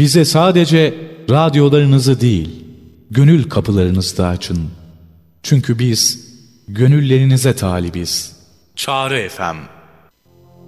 Bize sadece radyolarınızı değil, gönül kapılarınızı da açın. Çünkü biz gönüllerinize talibiz. Çağrı FM